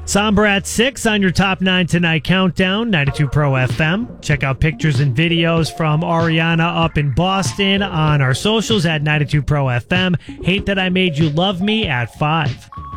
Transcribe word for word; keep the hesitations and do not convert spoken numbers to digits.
Somber at six on your Top nine Tonight Countdown, ninety-two Pro F M. Check out pictures and videos from Ariana up in Boston on our socials at ninety-two Pro F M. Hate That I Made You Love Me at five.